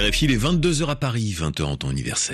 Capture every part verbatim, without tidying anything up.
R F I, il est vingt-deux heures à Paris, vingt heures en temps universel.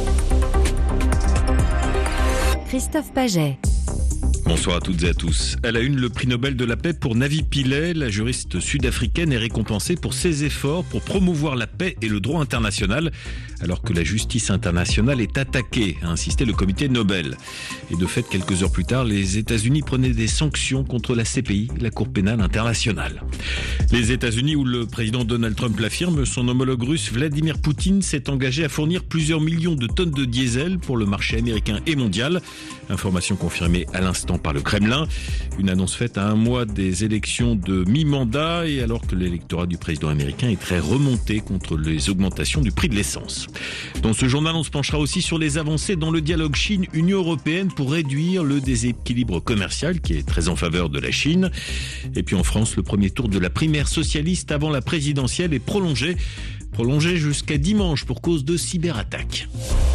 Christophe Paget. Bonsoir à toutes et à tous. À la une, le prix Nobel de la paix pour Navi Pillay. La juriste sud-africaine est récompensée pour ses efforts pour promouvoir la paix et le droit international, alors que la justice internationale est attaquée, a insisté le comité Nobel. Et de fait, quelques heures plus tard, les États-Unis prenaient des sanctions contre la C P I, la Cour pénale internationale. Les États-Unis, où le président Donald Trump l'affirme, son homologue russe Vladimir Poutine s'est engagé à fournir plusieurs millions de tonnes de diesel pour le marché américain et mondial. Information confirmée à l'instant par le Kremlin. Une annonce faite à un mois des élections de mi-mandat et alors que l'électorat du président américain est très remonté contre les augmentations du prix de l'essence. Dans ce journal, on se penchera aussi sur les avancées dans le dialogue Chine-Union européenne pour réduire le déséquilibre commercial qui est très en faveur de la Chine. Et puis en France, le premier tour de la primaire socialiste avant la présidentielle est prolongé, prolongé jusqu'à dimanche pour cause de cyberattaques.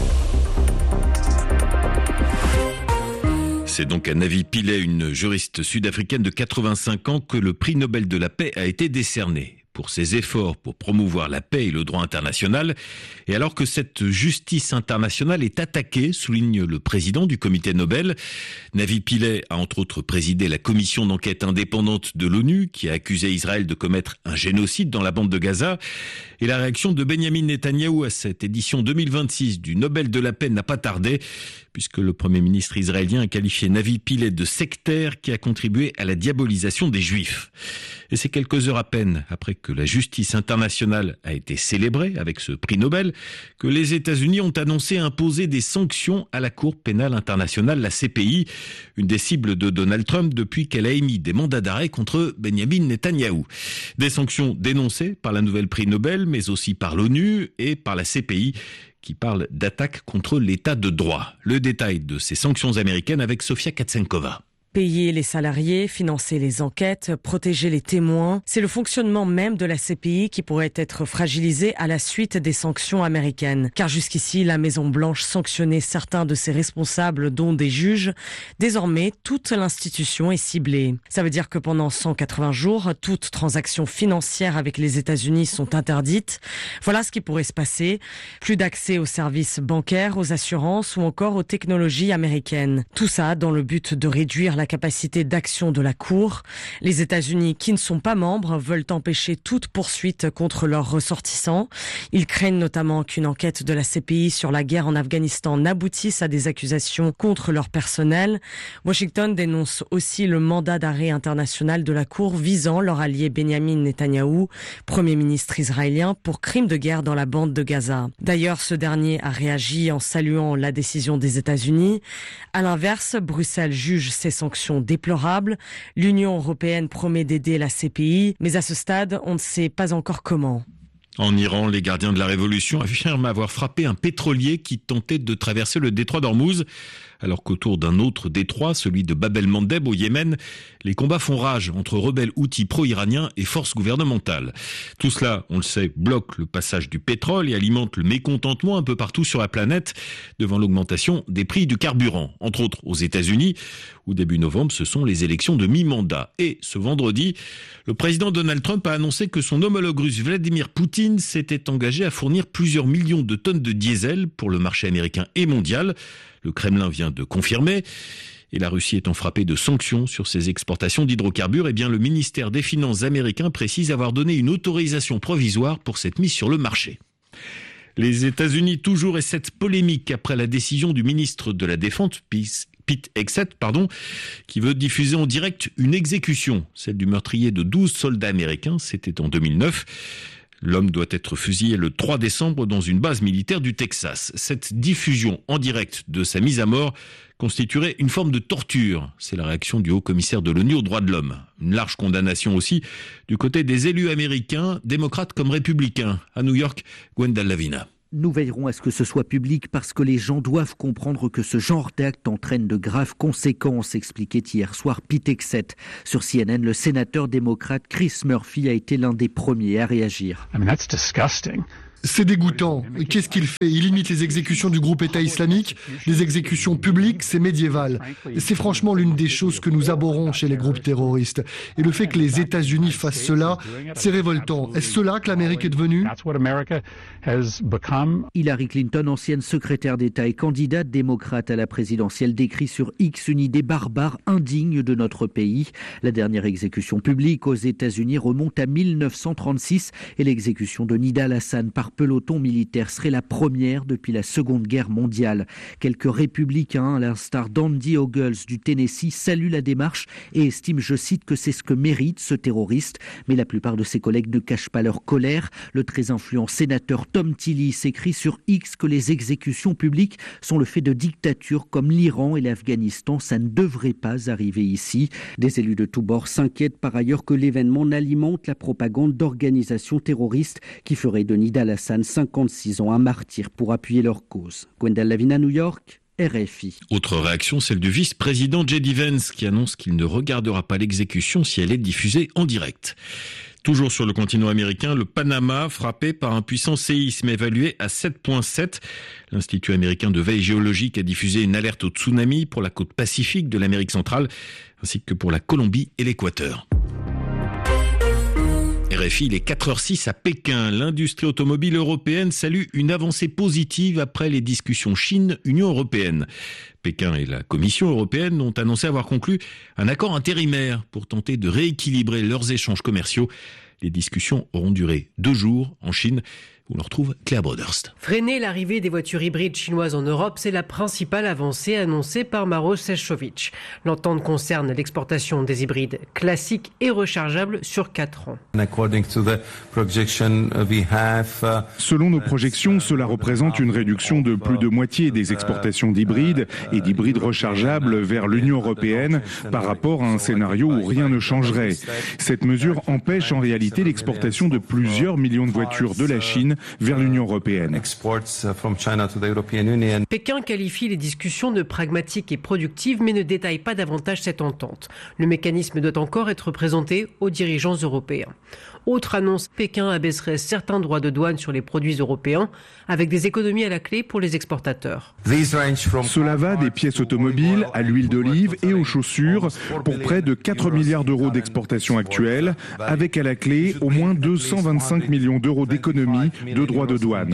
C'est donc à Navi Pillay, une juriste sud-africaine de quatre-vingt-cinq ans, que le prix Nobel de la paix a été décerné pour ses efforts pour promouvoir la paix et le droit international. Et alors que cette justice internationale est attaquée, souligne le président du comité Nobel, Navi Pillay a entre autres présidé la commission d'enquête indépendante de l'ONU qui a accusé Israël de commettre un génocide dans la bande de Gaza. Et la réaction de Benyamin Netanyahou à cette édition deux mille vingt-six du Nobel de la paix n'a pas tardé, puisque le Premier ministre israélien a qualifié Navi Pillay de sectaire qui a contribué à la diabolisation des Juifs. Et c'est quelques heures à peine après que la justice internationale a été célébrée avec ce prix Nobel que les États-Unis ont annoncé imposer des sanctions à la Cour pénale internationale, la C P I, une des cibles de Donald Trump depuis qu'elle a émis des mandats d'arrêt contre Benyamin Netanyahou. Des sanctions dénoncées par la nouvelle prix Nobel, mais aussi par l'ONU et par la C P I, qui parle d'attaque contre l'état de droit. Le détail de ces sanctions américaines avec Sofia Katsenkova. Payer les salariés, financer les enquêtes, protéger les témoins, c'est le fonctionnement même de la C P I qui pourrait être fragilisé à la suite des sanctions américaines. Car jusqu'ici, la Maison-Blanche sanctionnait certains de ses responsables, dont des juges. Désormais, toute l'institution est ciblée. Ça veut dire que pendant cent quatre-vingts jours, toutes transactions financières avec les États-Unis sont interdites. Voilà ce qui pourrait se passer. Plus d'accès aux services bancaires, aux assurances ou encore aux technologies américaines. Tout ça dans le but de réduire la capacité d'action de la Cour. Les États-Unis, qui ne sont pas membres, veulent empêcher toute poursuite contre leurs ressortissants. Ils craignent notamment qu'une enquête de la C P I sur la guerre en Afghanistan n'aboutisse à des accusations contre leur personnel. Washington dénonce aussi le mandat d'arrêt international de la Cour visant leur allié Benyamin Netanyahou, Premier ministre israélien, pour crimes de guerre dans la bande de Gaza. D'ailleurs, ce dernier a réagi en saluant la décision des États-Unis. À l'inverse, Bruxelles juge ces sanctions déplorables. L'Union européenne promet d'aider la C P I, mais à ce stade, on ne sait pas encore comment. En Iran, les gardiens de la révolution affirment avoir frappé un pétrolier qui tentait de traverser le détroit d'Ormuz, alors qu'autour d'un autre détroit, celui de Bab el-Mandeb au Yémen, les combats font rage entre rebelles houthis pro-iraniens et forces gouvernementales. Tout cela, on le sait, bloque le passage du pétrole et alimente le mécontentement un peu partout sur la planète devant l'augmentation des prix du carburant, entre autres aux États-Unis, où début novembre, ce sont les élections de mi-mandat. Et ce vendredi, le président Donald Trump a annoncé que son homologue russe Vladimir Poutine s'était engagé à fournir plusieurs millions de tonnes de diesel pour le marché américain et mondial. Le Kremlin vient de confirmer. Et la Russie étant frappée de sanctions sur ses exportations d'hydrocarbures, eh bien le ministère des Finances américain précise avoir donné une autorisation provisoire pour cette mise sur le marché. Les États-Unis toujours et cette polémique après la décision du ministre de la Défense, Pete Hegseth, pardon, qui veut diffuser en direct une exécution, celle du meurtrier de douze soldats américains, c'était en deux mille neuf. L'homme doit être fusillé le trois décembre dans une base militaire du Texas. Cette diffusion en direct de sa mise à mort constituerait une forme de torture. C'est la réaction du haut-commissaire de l'ONU aux droits de l'homme. Une large condamnation aussi du côté des élus américains, démocrates comme républicains. À New York, Gwendal Lavina. Nous veillerons à ce que ce soit public parce que les gens doivent comprendre que ce genre d'acte entraîne de graves conséquences, expliquait hier soir Pete Hegseth. Sur C N N, le sénateur démocrate Chris Murphy a été l'un des premiers à réagir. I mean, that's disgusting. C'est dégoûtant. Qu'est-ce qu'il fait ? Il limite les exécutions du groupe État islamique. Les exécutions publiques, c'est médiéval. C'est franchement l'une des choses que nous abhorrons chez les groupes terroristes. Et le fait que les États-Unis fassent cela, c'est révoltant. Est-ce cela que l'Amérique est devenue ? Hillary Clinton, ancienne secrétaire d'État et candidate démocrate à la présidentielle, décrit sur X une idée barbare, indigne de notre pays. La dernière exécution publique aux États-Unis remonte à mille neuf cent trente-six et l'exécution de Nida al-Hassan par peloton militaire serait la première depuis la Seconde Guerre mondiale. Quelques républicains, à l'instar d'Andy Ogles du Tennessee, saluent la démarche et estiment, je cite, que c'est ce que mérite ce terroriste. Mais la plupart de ses collègues ne cachent pas leur colère. Le très influent sénateur Tom Tillis écrit sur X que les exécutions publiques sont le fait de dictatures comme l'Iran et l'Afghanistan. Ça ne devrait pas arriver ici. Des élus de tous bords s'inquiètent par ailleurs que l'événement n'alimente la propagande d'organisations terroristes qui feraient de Nida al-Hassan, cinquante-six ans, un martyr pour appuyer leur cause. Gwendal Lavina, New York, R F I. Autre réaction, celle du vice-président J D Vance qui annonce qu'il ne regardera pas l'exécution si elle est diffusée en direct. Toujours sur le continent américain, le Panama frappé par un puissant séisme évalué à sept virgule sept. L'Institut américain de veille géologique a diffusé une alerte au tsunami pour la côte pacifique de l'Amérique centrale ainsi que pour la Colombie et l'Équateur. R F I, il est quatre heures six à Pékin. L'industrie automobile européenne salue une avancée positive après les discussions Chine-Union européenne. Pékin et la Commission européenne ont annoncé avoir conclu un accord intérimaire pour tenter de rééquilibrer leurs échanges commerciaux. Les discussions auront duré deux jours en Chine, où l'on retrouve Claire Broderst. Freiner l'arrivée des voitures hybrides chinoises en Europe, c'est la principale avancée annoncée par Maroš Šefčovič. L'entente concerne l'exportation des hybrides classiques et rechargeables sur quatre ans. Selon nos projections, cela représente une réduction de plus de moitié des exportations d'hybrides et d'hybrides rechargeables vers l'Union européenne par rapport à un scénario où rien ne changerait. Cette mesure empêche en réalité l'exportation de plusieurs millions de voitures de la Chine vers l'Union européenne. Pékin qualifie les discussions de pragmatiques et productives, mais ne détaille pas davantage cette entente. Le mécanisme doit encore être présenté aux dirigeants européens. Autre annonce, Pékin abaisserait certains droits de douane sur les produits européens, avec des économies à la clé pour les exportateurs. Cela va des pièces automobiles à l'huile d'olive et aux chaussures pour près de quatre milliards d'euros d'exportation actuelle, avec à la clé au moins deux cent vingt-cinq millions d'euros d'économies de droits de douane.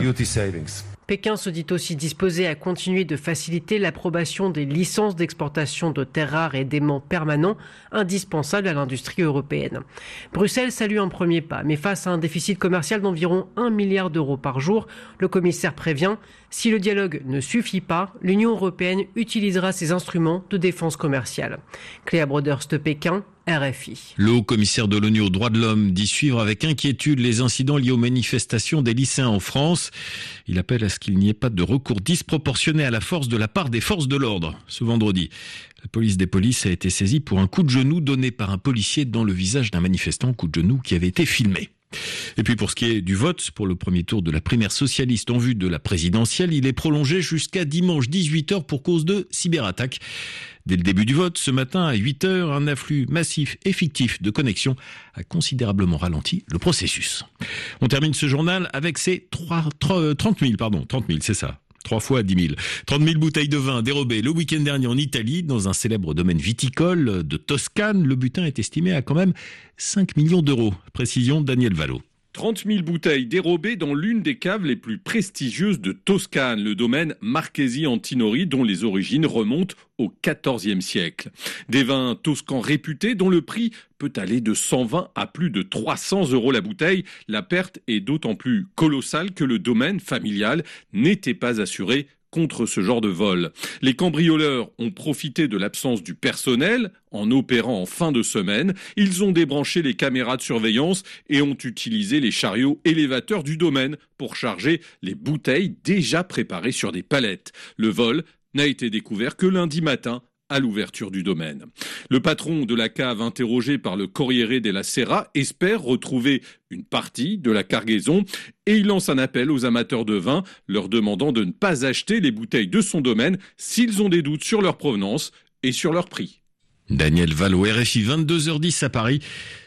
Pékin se dit aussi disposé à continuer de faciliter l'approbation des licences d'exportation de terres rares et d'aimants permanents indispensables à l'industrie européenne. Bruxelles salue un premier pas, mais face à un déficit commercial d'environ un milliard d'euros par jour, le commissaire prévient, si le dialogue ne suffit pas, l'Union européenne utilisera ses instruments de défense commerciale. Cléa Broderst, Pékin, R F I. Le haut-commissaire de l'ONU aux droits de l'homme dit suivre avec inquiétude les incidents liés aux manifestations des lycéens en France. Il appelle à ce qu'il n'y ait pas de recours disproportionné à la force de la part des forces de l'ordre. Ce vendredi, la police des polices a été saisie pour un coup de genou donné par un policier dans le visage d'un manifestant, coup de genou qui avait été filmé. Et puis pour ce qui est du vote pour le premier tour de la primaire socialiste en vue de la présidentielle, il est prolongé jusqu'à dimanche dix-huit heures pour cause de cyberattaque. Dès le début du vote, ce matin à huit heures, un afflux massif et fictif de connexions a considérablement ralenti le processus. On termine ce journal avec ces trente mille, pardon, trente mille, c'est ça. Trois fois dix mille. trente mille bouteilles de vin dérobées le week-end dernier en Italie, dans un célèbre domaine viticole de Toscane. Le butin est estimé à quand même cinq millions d'euros. Précision, Daniel Valo. trente mille bouteilles dérobées dans l'une des caves les plus prestigieuses de Toscane, le domaine Marchesi Antinori, dont les origines remontent au quatorzième siècle. Des vins toscans réputés dont le prix peut aller de cent vingt à plus de trois cents euros la bouteille. La perte est d'autant plus colossale que le domaine familial n'était pas assuré contre ce genre de vol. Les cambrioleurs ont profité de l'absence du personnel en opérant en fin de semaine. Ils ont débranché les caméras de surveillance et ont utilisé les chariots élévateurs du domaine pour charger les bouteilles déjà préparées sur des palettes. Le vol n'a été découvert que lundi matin à l'ouverture du domaine. Le patron de la cave, interrogé par le Corriere della Sera, espère retrouver une partie de la cargaison et il lance un appel aux amateurs de vin, leur demandant de ne pas acheter les bouteilles de son domaine s'ils ont des doutes sur leur provenance et sur leur prix. Daniel Valo, R F I, vingt-deux heures dix à Paris.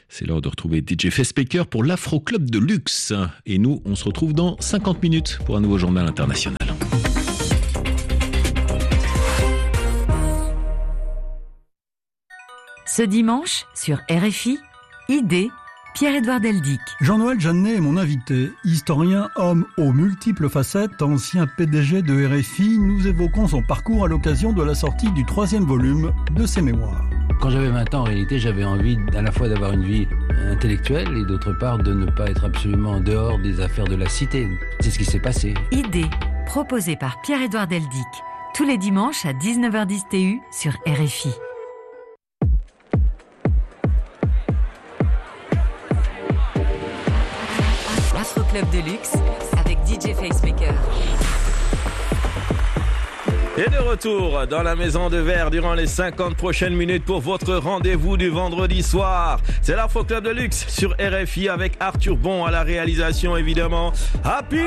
C'est l'heure de retrouver D J Facemaker pour l'Afro Club de Luxe. Et nous, on se retrouve dans cinquante minutes pour un nouveau journal international. Ce dimanche, sur R F I, Idée, Pierre-Édouard Deldic. Jean-Noël Jeannet est mon invité. Historien, homme aux multiples facettes, ancien P D G de R F I, nous évoquons son parcours à l'occasion de la sortie du troisième volume de ses mémoires. Quand j'avais vingt ans, en réalité, j'avais envie à la fois d'avoir une vie intellectuelle et d'autre part de ne pas être absolument en dehors des affaires de la cité. C'est ce qui s'est passé. Idée, proposée par Pierre-Édouard Deldic. Tous les dimanches à dix-neuf heures dix T U sur R F I. Afro Club de Luxe avec D J Facemaker. Et de retour dans la maison de verre durant les cinquante prochaines minutes pour votre rendez-vous du vendredi soir. C'est l'Afro Club de Luxe sur R F I avec Arthur Bon à la réalisation évidemment. Happy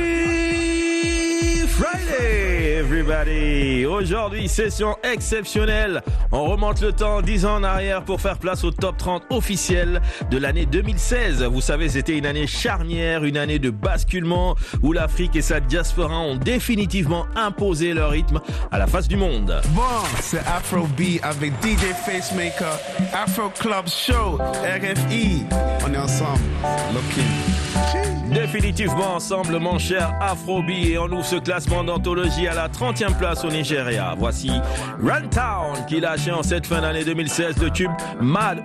Friday everybody! Aujourd'hui, session exceptionnelle. On remonte le temps dix ans en arrière pour faire place au top trente officiel de l'année deux mille seize. Vous savez, c'était une année charnière, une année de basculement où l'Afrique et sa diaspora ont définitivement imposé leur rythme à la face du monde. Bon, c'est Afrobeat avec D J Facemaker, Afro Club Show, R F I. On est ensemble, looking. Définitivement ensemble, mon cher Afrobeat, et on ouvre ce classement d'anthologie à la trentième place au Nigeria. Voici Runtown qui lâchait en cette fin d'année deux mille seize le tube Mad